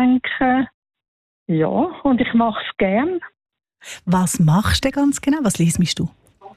nachdenken. Ja, und ich mache es gern. Was machst du denn ganz genau? Was liest du?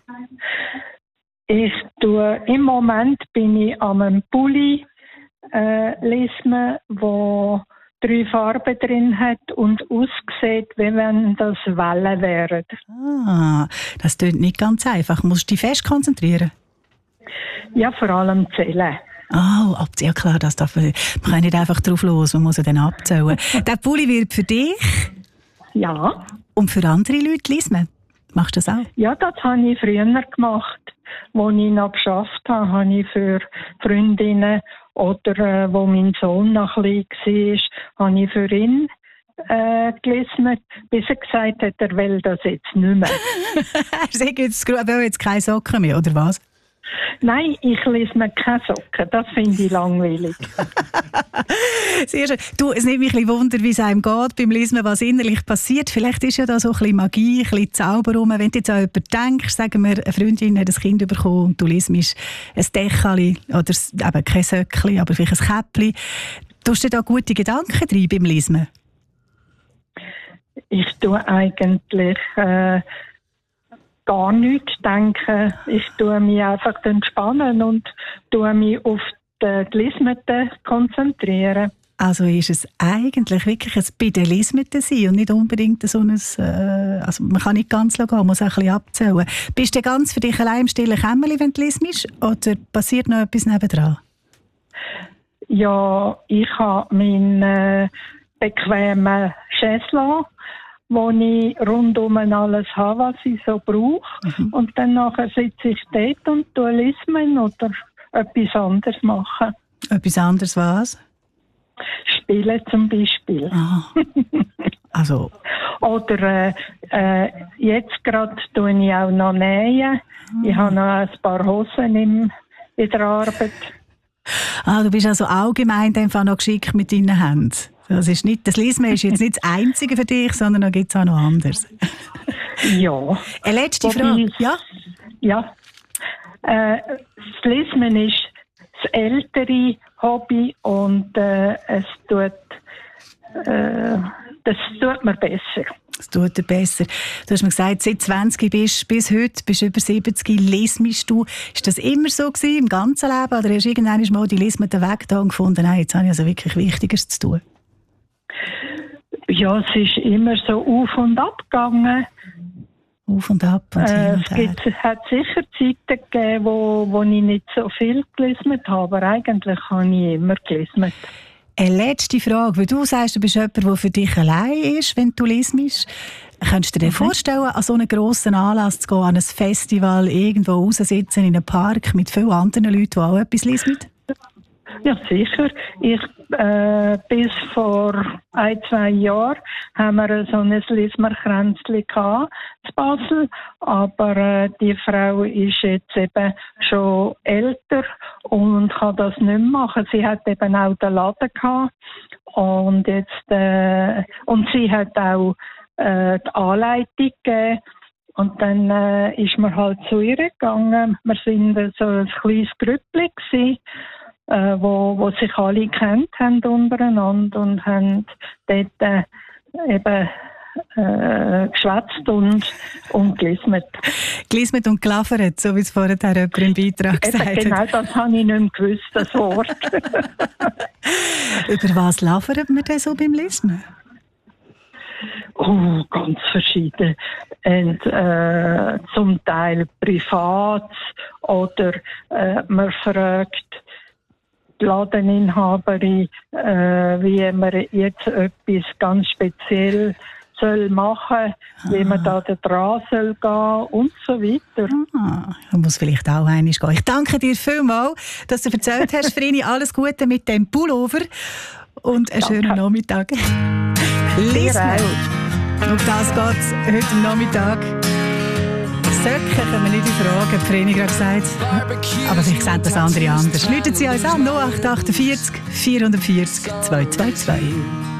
Im Moment bin ich an einem Pulli lesen, wo 3 Farben drin hat und aussieht, wie wenn das Wellen wären. Ah, das klingt nicht ganz einfach. Musst du dich fest konzentrieren? Ja, vor allem zählen. Oh, ja klar, das darf man kann nicht einfach drauf los, man muss ja dann abzählen. Der Pulli wird für dich? Ja. Und für andere Leute lesen? Machst du das auch? Ja, das habe ich früher gemacht. Als ich noch gearbeitet habe, habe ich für Freundinnen oder wo mein Sohn noch klein war, habe ich für ihn gelesen, bis er gesagt hat, er will das jetzt nicht mehr. Er will jetzt keine Socken mehr, oder was? Nein, ich lese mir keine Socken. Das finde ich langweilig. Sehr schön. Du, es nimmt mich ein bisschen Wunder, wie es einem geht beim Lesen, was innerlich passiert. Vielleicht ist ja da so ein bisschen Magie, ein bisschen Zauber rum. Wenn du jetzt an jemanden denkst, sagen wir, eine Freundin hat ein Kind bekommen und du liest ein Dächeli oder eben kein Söckli, aber vielleicht ein Käppli. Tust du da gute Gedanken rein beim Lesen? Ich tue eigentlich gar nichts denken. Ich tue mich einfach entspannen und tue mich auf die Lesmeten konzentrieren. Also ist es eigentlich wirklich ein bei den Lesmeten sein und nicht unbedingt so ein, also man kann nicht ganz gehen, man muss auch ein bisschen abzählen. Bist du ganz für dich allein im stillen Kämmerlein, wenn du lesest, oder passiert noch etwas nebendran? Ja, ich habe meinen bequemen Chaiselon, wo ich rundum alles habe, was ich so brauche. Und dann nachher sitze ich dort und lese oder etwas anderes machen. Etwas anderes was? Spielen zum Beispiel. Ah. Also. Oder jetzt gerade tue ich auch noch nähen. Ich habe noch ein paar Hosen in der Arbeit. Ah, du bist also allgemein noch geschickt mit deinen Händen. Das Lesen ist jetzt nicht das Einzige für dich, sondern da gibt es auch noch anderes. Ja. Eine letzte Frage. Ja? Ja. Das Lesen ist das ältere Hobby und das tut mir besser. Das tut dir besser. Du hast mir gesagt, seit 20 bist bis heute, bist über 70, lesest du. Ist das immer so gewesen, im ganzen Leben? Oder hast du irgendwann mal die Lesmeten Weg da und gefunden, nein, jetzt habe ich also wirklich Wichtigeres zu tun? Ja, es ist immer so auf und ab gegangen. Auf und ab und hin und her. Es hat sicher Zeiten gegeben, wo ich nicht so viel gelesen habe, aber eigentlich habe ich immer gelesen. Eine letzte Frage, weil du sagst, du bist jemand, der für dich allein ist, wenn du lesest. Könntest du dir vorstellen, an so einen grossen Anlass zu gehen, an ein Festival, irgendwo raussitzen in einem Park mit vielen anderen Leuten, die auch etwas lesen? Ja, sicher. Bis vor 1-2 Jahren haben wir so ein Lismerkränzchen in Basel, aber die Frau ist jetzt eben schon älter und kann das nicht mehr machen. Sie hat eben auch den Laden gehabt und und sie hat auch die Anleitung gegeben. Und dann ist man halt zu ihr gegangen. Wir waren so ein kleines Grüppli gewesen, wo sich alle kennt haben untereinander und haben dort eben geschwätzt und gelismet. Gelismet und gelafert, so wie es vorher jemand im Beitrag gesagt hat. Genau, das habe ich nicht mehr gewusst, das Wort. Über was lafert man denn so beim Lesen? Oh, ganz verschieden. Und, zum Teil privat oder man fragt die Ladeninhaberin, wie man jetzt etwas ganz speziell soll machen, wie man da dran soll gehen und so weiter. Man muss vielleicht auch einmal gehen. Ich danke dir vielmals, dass du erzählt hast, Frini. Alles Gute mit dem Pullover und einen schönen Nachmittag. Lesen. Auf das geht es heute Nachmittag. Söcken können wir nicht in Frage, hat Vreni gerade gesagt. Aber vielleicht sehen das andere anders. Läuten Sie uns an, 0848 440 222.